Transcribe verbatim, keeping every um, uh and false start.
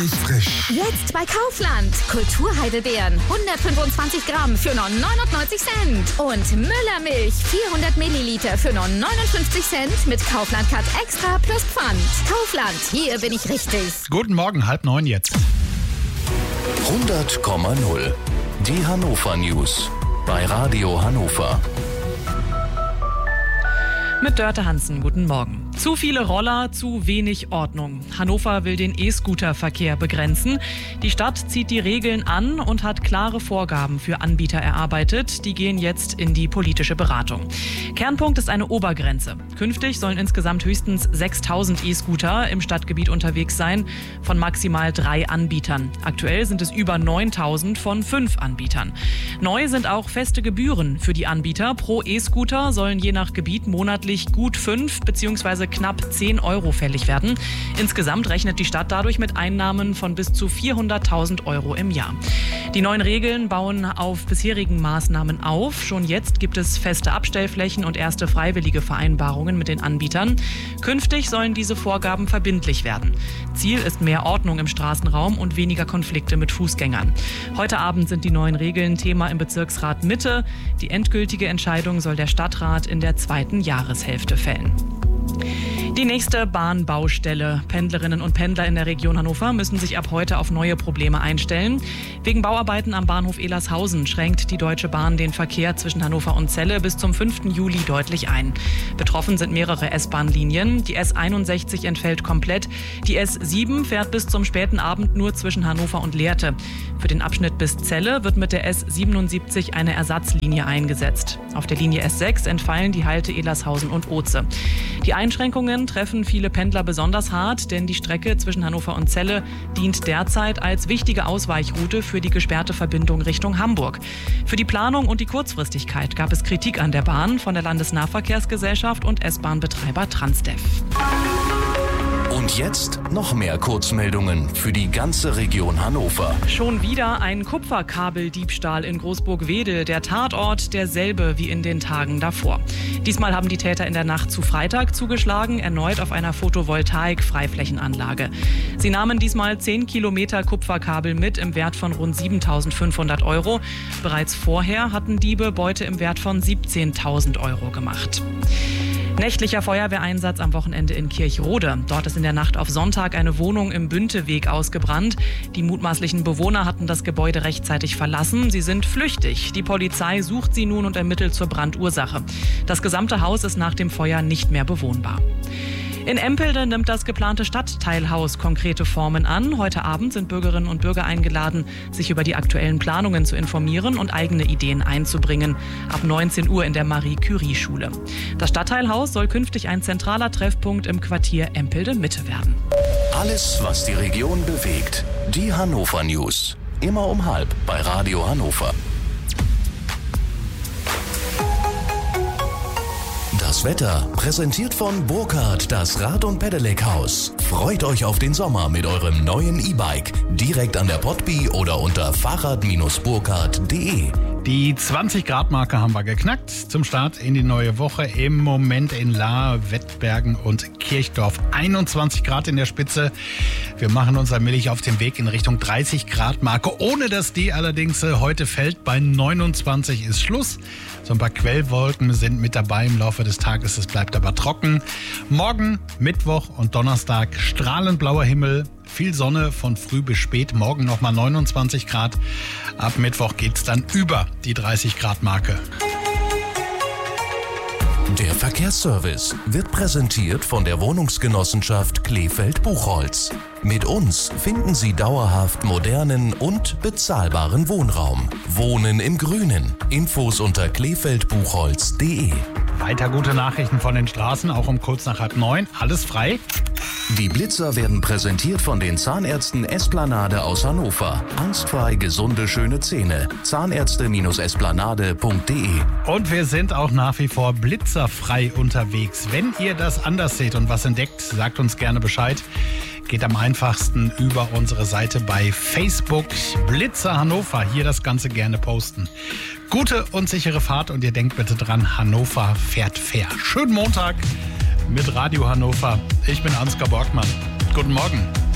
Frisch. Jetzt bei Kaufland. Kulturheidelbeeren hundertfünfundzwanzig Gramm für nur neunundneunzig Cent. Und Müllermilch vierhundert Milliliter für nur neunundfünfzig Cent mit Kaufland Cut Extra plus Pfand. Kaufland, hier bin ich richtig. Guten Morgen, halb neun jetzt. hundert Komma null. Die Hannover News bei Radio Hannover. Mit Dörte Hansen, guten Morgen. Zu viele Roller, zu wenig Ordnung. Hannover will den E-Scooter-Verkehr begrenzen. Die Stadt zieht die Regeln an und hat klare Vorgaben für Anbieter erarbeitet. Die gehen jetzt in die politische Beratung. Kernpunkt ist eine Obergrenze. Künftig sollen insgesamt höchstens sechstausend E-Scooter im Stadtgebiet unterwegs sein, von maximal drei Anbietern. Aktuell sind es über neuntausend von fünf Anbietern. Neu sind auch feste Gebühren für die Anbieter. Pro E-Scooter sollen je nach Gebiet monatlich gut fünf bzw. knapp zehn Euro fällig werden. Insgesamt rechnet die Stadt dadurch mit Einnahmen von bis zu vierhunderttausend Euro im Jahr. Die neuen Regeln bauen auf bisherigen Maßnahmen auf. Schon jetzt gibt es feste Abstellflächen und erste freiwillige Vereinbarungen mit den Anbietern. Künftig sollen diese Vorgaben verbindlich werden. Ziel ist mehr Ordnung im Straßenraum und weniger Konflikte mit Fußgängern. Heute Abend sind die neuen Regeln Thema im Bezirksrat Mitte. Die endgültige Entscheidung soll der Stadtrat in der zweiten Jahreshälfte fällen. Die nächste Bahnbaustelle. Pendlerinnen und Pendler in der Region Hannover müssen sich ab heute auf neue Probleme einstellen. Wegen Bauarbeiten am Bahnhof Elershausen schränkt die Deutsche Bahn den Verkehr zwischen Hannover und Celle bis zum fünften Juli deutlich ein. Betroffen sind mehrere S-Bahn-Linien. Die S einundsechzig entfällt komplett. Die S sieben fährt bis zum späten Abend nur zwischen Hannover und Lehrte. Für den Abschnitt bis Celle wird mit der S siebenundsiebzig eine Ersatzlinie eingesetzt. Auf der Linie S sechs entfallen die Halte Elershausen und Oze. Die Einschränkungen treffen viele Pendler besonders hart, denn die Strecke zwischen Hannover und Celle dient derzeit als wichtige Ausweichroute für die gesperrte Verbindung Richtung Hamburg. Für die Planung und die Kurzfristigkeit gab es Kritik an der Bahn von der Landesnahverkehrsgesellschaft und S-Bahn-Betreiber Transdev. Und jetzt noch mehr Kurzmeldungen für die ganze Region Hannover. Schon wieder ein Kupferkabeldiebstahl in Großburg-Wedel. Der Tatort derselbe wie in den Tagen davor. Diesmal haben die Täter in der Nacht zu Freitag zugeschlagen, erneut auf einer Photovoltaik-Freiflächenanlage. Sie nahmen diesmal zehn Kilometer Kupferkabel mit im Wert von rund siebentausendfünfhundert Euro. Bereits vorher hatten Diebe Beute im Wert von siebzehntausend Euro gemacht. Nächtlicher Feuerwehreinsatz am Wochenende in Kirchrode. Dort ist in der Nacht auf Sonntag eine Wohnung im Bünteweg ausgebrannt. Die mutmaßlichen Bewohner hatten das Gebäude rechtzeitig verlassen. Sie sind flüchtig. Die Polizei sucht sie nun und ermittelt zur Brandursache. Das gesamte Haus ist nach dem Feuer nicht mehr bewohnbar. In Empelde nimmt das geplante Stadtteilhaus konkrete Formen an. Heute Abend sind Bürgerinnen und Bürger eingeladen, sich über die aktuellen Planungen zu informieren und eigene Ideen einzubringen. Ab neunzehn Uhr in der Marie-Curie-Schule. Das Stadtteilhaus soll künftig ein zentraler Treffpunkt im Quartier Empelde Mitte werden. Alles, was die Region bewegt. Die Hannover News. Immer um halb bei Radio Hannover. Das Wetter präsentiert von Burkhardt, das Rad- und Pedelec-Haus. Freut euch auf den Sommer mit eurem neuen E-Bike. Direkt an der Potby oder unter fahrrad burkhardt punkt de. Die zwanzig Grad Marke haben wir geknackt zum Start in die neue Woche. Im Moment in Lahr, Wettbergen und Kirchdorf einundzwanzig Grad in der Spitze. Wir machen uns allmählich auf den Weg in Richtung dreißig Grad Marke, ohne dass die allerdings heute fällt. Bei neunundzwanzig ist Schluss. So ein paar Quellwolken sind mit dabei im Laufe des Tages. Es bleibt aber trocken. Morgen, Mittwoch und Donnerstag strahlend blauer Himmel. Viel Sonne von früh bis spät. Morgen nochmal neunundzwanzig Grad. Ab Mittwoch geht's dann über die dreißig Grad Marke. Der Verkehrsservice wird präsentiert von der Wohnungsgenossenschaft Kleefeld-Buchholz. Mit uns finden Sie dauerhaft modernen und bezahlbaren Wohnraum. Wohnen im Grünen. Infos unter kleefeld buchholz punkt de. Weiter gute Nachrichten von den Straßen, auch um kurz nach halb neun. Alles frei. Die Blitzer werden präsentiert von den Zahnärzten Esplanade aus Hannover. Angstfrei gesunde, schöne Zähne. Zahnärzte Esplanade punkt de. Und wir sind auch nach wie vor blitzerfrei unterwegs. Wenn ihr das anders seht und was entdeckt, sagt uns gerne Bescheid. Geht am einfachsten über unsere Seite bei Facebook. Blitzer Hannover. Hier das Ganze gerne posten. Gute und sichere Fahrt und ihr denkt bitte dran, Hannover fährt fair. Schönen Montag mit Radio Hannover. Ich bin Ansgar Borgmann. Guten Morgen.